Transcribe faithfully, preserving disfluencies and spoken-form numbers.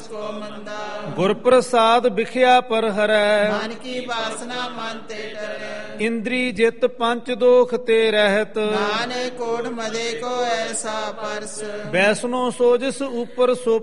ਕੋ ਮੰਦਾ। ਗੁਰ ਪ੍ਰਸਾਦ ਵਿਖਿਆ ਪਰ ਹਰੈ ਮਨ ਕੀ ਬਾਸਨਾ ਮਨ ਤੇ ਡਰੈ। ਇੰਦਰੀ ਜਿਤ ਪੰਚ ਦੋਖ ਤੇ ਰਹਿਤ ਨਾਨਕ ਕੋਟ ਮਦੇ ਕੋ ਐਸਾ ਪਰਸ। ਵੈਸਨੋ ਸੋਜਸ ਉਪਰ ਸੋ